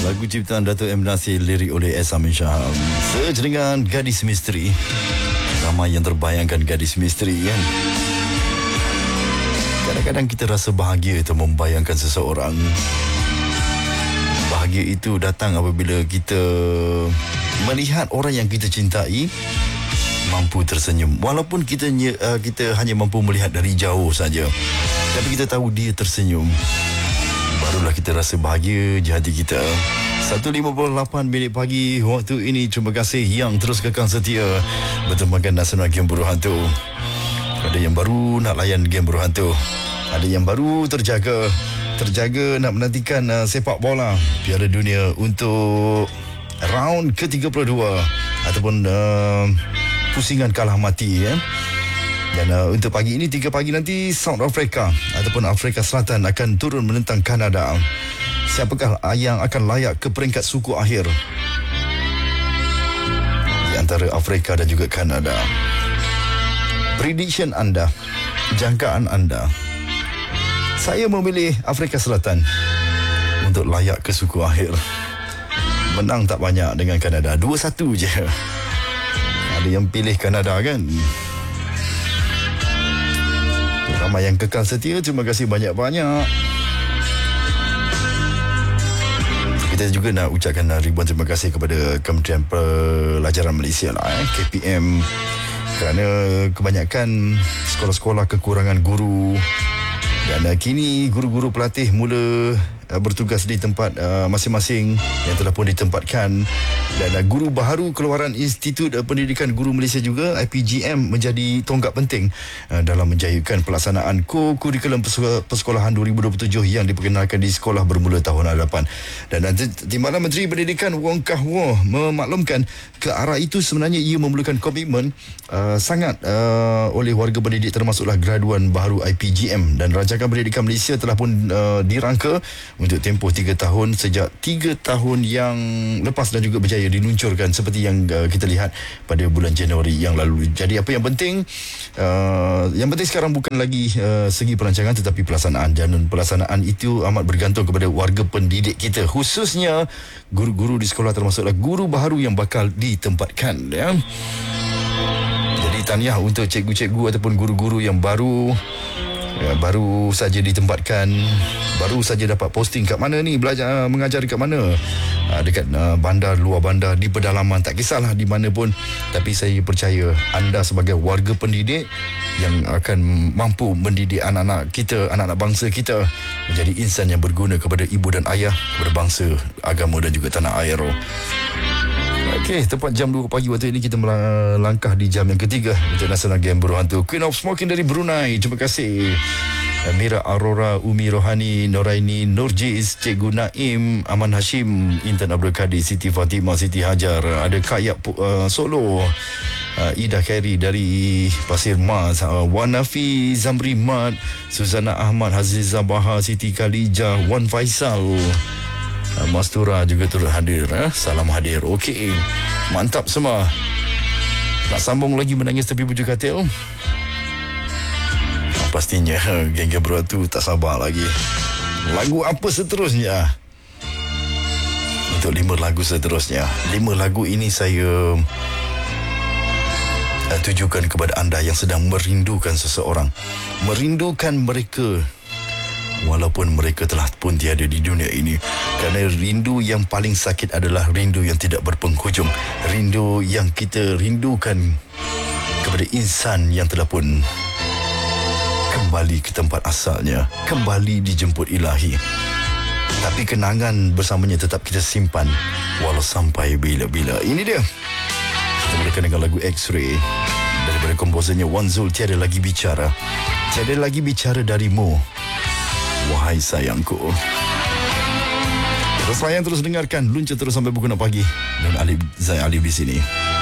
Lagu ciptaan Dato' M. Nasir, lirik oleh S. Amin Shaham. Sejenengan gadis misteri. Ramai yang terbayangkan gadis misteri kan. Kadang-kadang kita rasa bahagia itu membayangkan seseorang. Bahagia itu datang apabila kita melihat orang yang kita cintai mampu tersenyum. Walaupun kita hanya mampu melihat dari jauh saja, tapi kita tahu dia tersenyum, barulah kita rasa bahagia di hati kita. 1.58 minit pagi waktu ini. Terima kasih yang terus kekal setia bertemankan Nasional Game Buruh Hantu. Ada yang baru nak layan Game Buruh Hantu, ada yang baru terjaga nak menantikan sepak bola Piala Dunia untuk round ke-32 ataupun pusingan kalah mati ya. Dan untuk pagi ini 3 pagi nanti South Africa ataupun Afrika Selatan akan turun menentang Kanada. Siapakah yang akan layak ke peringkat suku akhir di antara Afrika dan juga Kanada? Prediction anda, jangkaan anda. Saya memilih Afrika Selatan untuk layak ke suku akhir. Menang tak banyak dengan Kanada, 2-1 je. Ada yang pilih Kanada kan? Ramai yang kekal setia, terima kasih banyak-banyak. Kita juga nak ucapkan ribuan terima kasih kepada Kementerian Pelajaran Malaysia KPM, kerana kebanyakan sekolah-sekolah kekurangan guru. Dan kini guru-guru pelatih mula bertugas di tempat masing-masing yang telah pun ditempatkan. Dan guru baharu keluaran Institut Pendidikan Guru Malaysia juga, IPGM, menjadi tonggak penting dalam menjayakan pelaksanaan kurikulum persekolahan 2027 yang diperkenalkan di sekolah bermula tahun hadapan. Dan Timbalan Menteri Pendidikan Wong Kah Woh memaklumkan ke arah itu sebenarnya ia memerlukan komitmen sangat oleh warga pendidik, termasuklah graduan baharu IPGM. Dan Rancangan Pendidikan Malaysia telah pun dirangka untuk tempoh 3 tahun sejak 3 tahun yang lepas dan juga berjaya diluncurkan seperti yang kita lihat pada bulan Januari yang lalu. Jadi apa yang penting sekarang bukan lagi segi perancangan tetapi pelaksanaan. Dan pelaksanaan itu amat bergantung kepada warga pendidik kita, khususnya guru-guru di sekolah, termasuklah guru baharu yang bakal ditempatkan ya. Jadi tahniah untuk cikgu-cikgu ataupun guru-guru yang baru saja ditempatkan, baru saja dapat posting kat mana ni, belajar mengajar dekat mana, dekat bandar, luar bandar, di pedalaman, tak kisahlah di mana pun. Tapi saya percaya anda sebagai warga pendidik yang akan mampu mendidik anak-anak kita, anak-anak bangsa kita menjadi insan yang berguna kepada ibu dan ayah, kepada bangsa, agama dan juga tanah air. Okey, tepat jam 2 pagi waktu ini kita melangkah di jam yang ketiga untuk Nasional Game Buruh Hantu. Queen of Smoking dari Brunei, terima kasih. Mira Aurora, Umi Rohani, Noraini, Nurjiz, Cikgu Naim, Aman Hashim, Intan Abdul Kadir, Siti Fatimah, Siti Hajar, ada Kak Yap Solo, Ida Khairi dari Pasir Mas, Wanafi Zamri Mat, Suzana Ahmad, Haziza Baha, Siti Khalijah, Wan Faisal, Mastura juga turut hadir. Salam hadir. Okey, mantap semua. Nak sambung lagi menangis tepi bujur katil? Pastinya geng-geng Buruh Hantu tak sabar lagi. Lagu apa seterusnya? Untuk 5 lagu seterusnya, 5 lagu ini saya tujukan kepada anda yang sedang merindukan seseorang, merindukan mereka walaupun mereka telah pun tiada di dunia ini. Kerana rindu yang paling sakit adalah rindu yang tidak berpenghujung. Rindu yang kita rindukan kepada insan yang telah pun kembali ke tempat asalnya, kembali dijemput ilahi. Tapi kenangan bersamanya tetap kita simpan walau sampai bila-bila. Ini dia. Kita mulakan dengan lagu X-Ray daripada komposernya Wan Zul, Tiada Lagi Bicara. Tiada lagi bicara darimu, wahai sayangku. Terus layan, terus dengarkan, luncur terus sampai pukul 6 pagi. Dan Alif Zain Alif di sini.